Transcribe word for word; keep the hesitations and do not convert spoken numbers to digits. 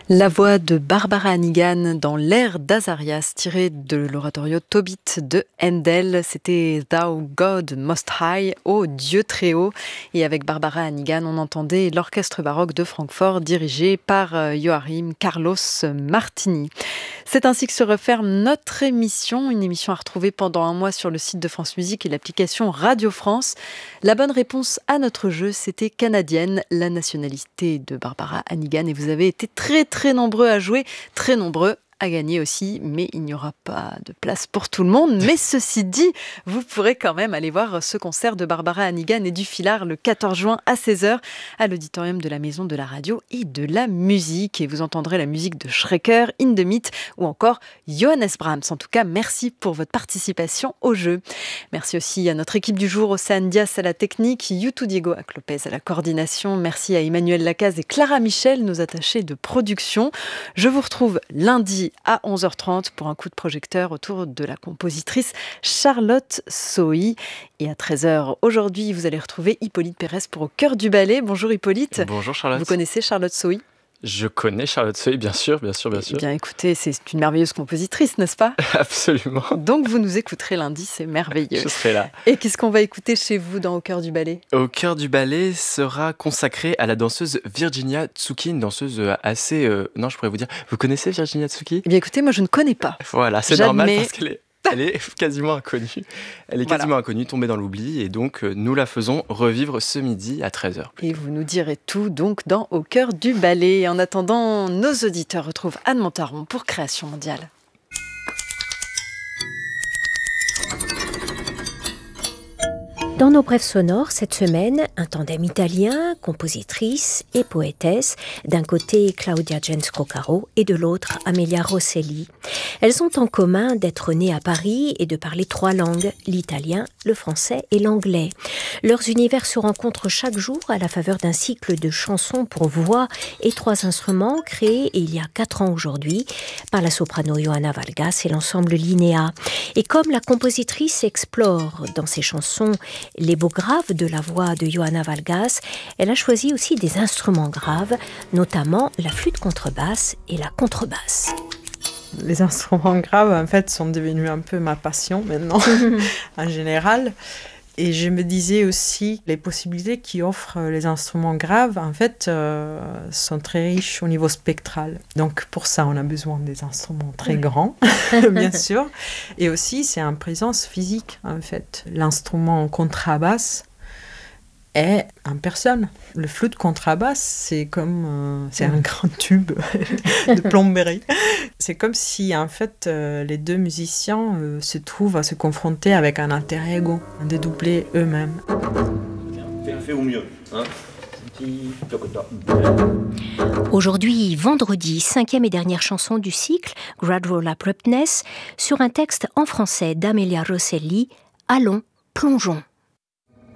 La voix de Barbara Hannigan dans l'air d'Azarias, tiré de l'oratorio Tobit de Handel. C'était Thou God Most High, ô Dieu très haut. Et avec Barbara Hannigan, on entendait l'orchestre baroque de Francfort dirigé par Joachim Carlos Martini. C'est ainsi que se referme notre émission, une émission à retrouver pendant un mois sur le site de France Musique et l'application Radio France. La bonne réponse à notre jeu, c'était canadienne, la nationalité de Barbara Hannigan. Et vous avez été très très nombreux à jouer, très nombreux à gagner aussi, mais il n'y aura pas de place pour tout le monde. Mais ceci dit, vous pourrez quand même aller voir ce concert de Barbara Hannigan et du Filard le quatorze juin à seize heures à l'auditorium de la Maison de la Radio et de la Musique. Et vous entendrez la musique de Schrecker, In the Meat ou encore Johannes Brahms. En tout cas, merci pour votre participation au jeu. Merci aussi à notre équipe du jour, Océane Dias à la technique, Youtou Diego à Clopez à la coordination. Merci à Emmanuel Lacaze et Clara Michel, nos attachés de production. Je vous retrouve lundi à onze heures trente pour un coup de projecteur autour de la compositrice Charlotte Sohi. Et à treize heures aujourd'hui, vous allez retrouver Hippolyte Pérez pour Au cœur du ballet. Bonjour Hippolyte. Bonjour Charlotte. Vous connaissez Charlotte Sohi ? Je connais Charlotte Sohi, bien sûr, bien sûr, bien sûr. Eh bien écoutez, c'est une merveilleuse compositrice, n'est-ce pas ? Absolument. Donc vous nous écouterez lundi, c'est merveilleux. Je serai là. Et qu'est-ce qu'on va écouter chez vous dans Au cœur du ballet ? Au cœur du ballet sera consacré à la danseuse Virginia Tsuki, une danseuse assez... Euh, non, je pourrais vous dire, vous connaissez Virginia Tsuki ? Eh bien écoutez, moi je ne connais pas. Voilà, c'est J'admets... normal parce qu'elle est... Elle est quasiment inconnue. Elle est quasiment voilà. inconnue, tombée dans l'oubli. Et donc, nous la faisons revivre ce midi à treize heures. Et vous nous direz tout donc dans Au cœur du ballet. En attendant, nos auditeurs retrouvent Anne Montaron pour Création mondiale. Dans nos brèves sonores, cette semaine, un tandem italien, compositrice et poétesse, d'un côté Claudia Genz-Coccaro et de l'autre Amelia Rosselli. Elles ont en commun d'être nées à Paris et de parler trois langues, l'italien, le français et l'anglais. Leurs univers se rencontrent chaque jour à la faveur d'un cycle de chansons pour voix et trois instruments créés il y a quatre ans aujourd'hui par la soprano Johanna Valgas et l'ensemble Linnea. Et comme la compositrice explore dans ses chansons les mots graves de la voix de Johanna Valgas, elle a choisi aussi des instruments graves, notamment la flûte contrebasse et la contrebasse. Les instruments graves, en fait, sont devenus un peu ma passion maintenant, en général. Et je me disais aussi, les possibilités qu'offrent les instruments graves, en fait, euh, sont très riches au niveau spectral. Donc, pour ça, on a besoin des instruments très grands, bien sûr. Et aussi, c'est en présence physique, en fait. L'instrument contrebasse est en personne. Le flûte contrebasse, c'est comme... Euh, c'est un grand tube de plomberie. C'est comme si, en fait, euh, les deux musiciens euh, se trouvent à se confronter avec un alter ego, à dédoubler eux-mêmes. Fais au mieux, hein. Aujourd'hui, vendredi, cinquième et dernière chanson du cycle, Gradual Abruptness, sur un texte en français d'Amelia Rosselli, Allons, plongeons.